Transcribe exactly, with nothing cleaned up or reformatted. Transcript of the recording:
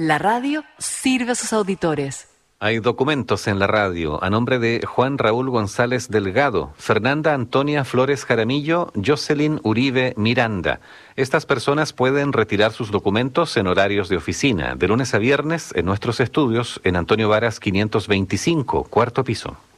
La radio sirve a sus auditores. Hay documentos en la radio a nombre de Juan Raúl González Delgado, Fernanda Antonia Flores Jaramillo, Jocelyn Uribe Miranda. Estas personas pueden retirar sus documentos en horarios de oficina, de lunes a viernes en nuestros estudios en Antonio Varas quinientos veinticinco, cuarto piso.